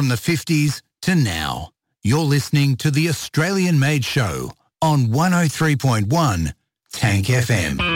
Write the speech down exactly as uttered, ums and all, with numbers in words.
from the fifties to now. You're listening to the Australian Made Show on one oh three point one Tank F M.